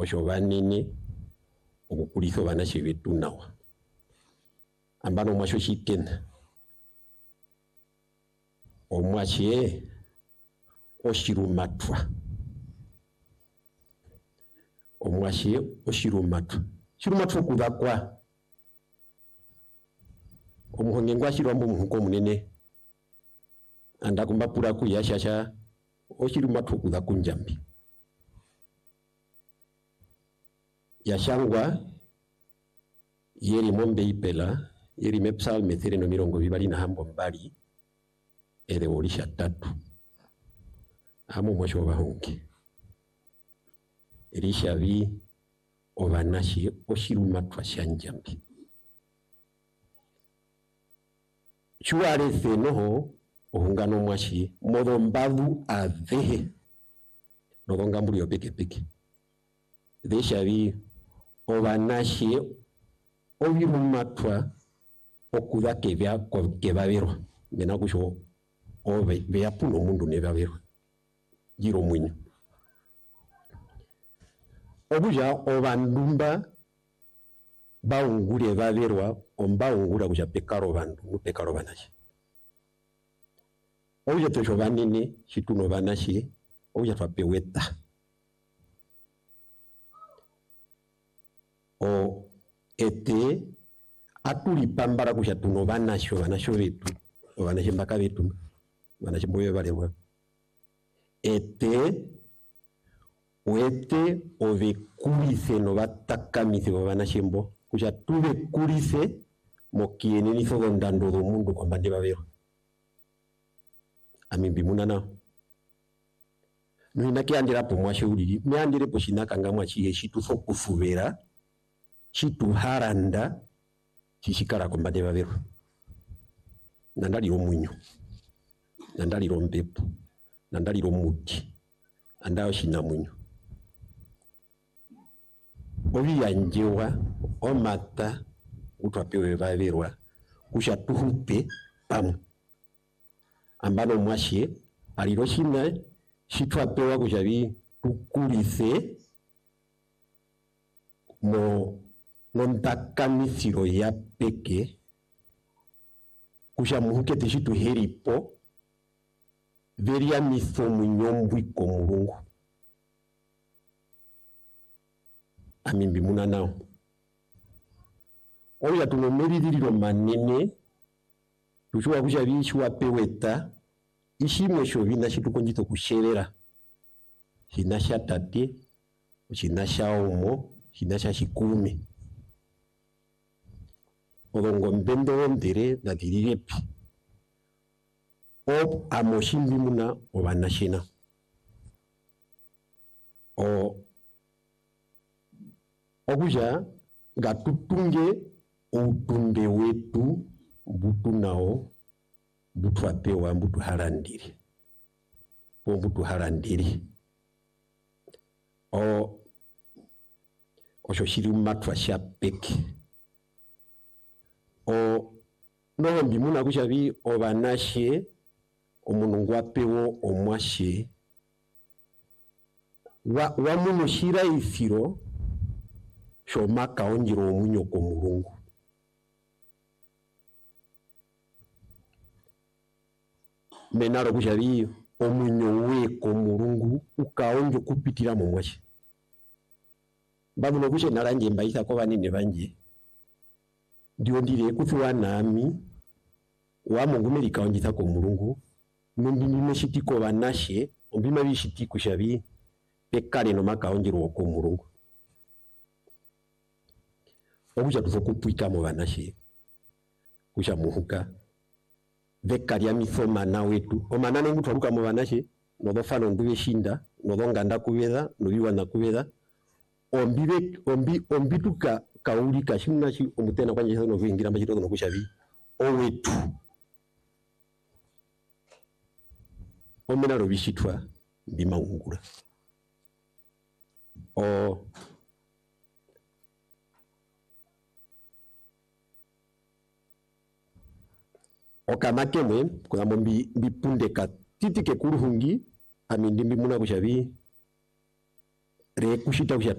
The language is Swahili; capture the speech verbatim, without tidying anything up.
osho banene okukulitha banashe betu nawa ambano mwasho shikena omwashe oshirumatwa omwashe oshirumatwa shirumatwa kudakwa omuhonge ngwashirwa mbu muhuko munene anda kumbapura kuyashasha oshirumatwa kudakwa njambi yashangwa yeri mombe ipela yeri mepsal methere no mirongo bibali na hambo mbali ere olisha tatu amo mwasho bahonge elisha bi obanashi oshirumatwa shanjambi chuare fenoho ohungano mwashi modo mbadu avehe nodonga mbuli opeke peke desha bi obanashi obirumatwa okuda kebya kebaberwa mena kusho obe beyapuno mundu nebaberwa giro mwinyo obuja obandumba baungure baberwa ombaungura kuja pekaro bandu nupekaro banashi obuja tosho banene shituno banashi obuja twapeweta o ete atuli pambara kuja tuno banasho banasho betu banashe mbaka betu banashe mboye balerwa ete wete obekulise no batakamise banashe mbo kuja tubekulise mokiene nizo dondando do mundo kwamba ndi babero amimbi munana nuina kiandira po mwashe ulili meandire po shinaka ngamwa chiye shitufo kufubera chitu haranda chishikara kwamba ndi babero nandali omwinyo nandali rombepo nandali romuti andao shinamwinyo obiyanjewa omata utwapewe baberwa kusha tuhupe pamu ambano mwashe aliro shina shitwapewa kusha bi tukulise mo nontakamisiro ya peke kusha muhuke teshitu heripo veria misomu nyombwi komurungu amimbi muna nao oya tunomeririro manene tushuwa kusha bishuwa peweta ishimwe sho bina shitukonjito kusherera shinasha tate shinasha omo shinasha shikume odongo mbendo ndere na dirirepi o amoshimbi muna obanashina o okuja ngatutunge utunde wetu mbutu nao mbutu apewa mbutu harandiri po mbutu harandiri o osho shiri matwa sha peke o no mbimuna kusha bi obanashe omunungu apewo omwashe wa wa muno shira ifiro shomaka onjiro omunyo ko mulungu menaro kujabi omunyo we ko mulungu ukaonjo kupitira mu mwashe babuno kushe naranje mbaisa ko banene banje ndio ndire kuthuwa nami wa mungu likaonjita ko mulungu numbi nime shitiko banashe ombima bishitiko shabi pekale no maka onjiro ko mulungu okuja tuzokupwika mu banashe kusha muhuka vekalia mithoma na wetu omanane ngutu aluka mu banashe nodofano nduwe shinda nodonga kubeda nobiwa na kubeda ombibe ombi ombituka kauli kashimuna shi omutena kwanje no vingira mbachito no kushabi owetu omena robishitwa bimangura o okamakemwe kuna mombi bipunde katitike kuruhungi amindi mbimuna kushabi re kushita kusha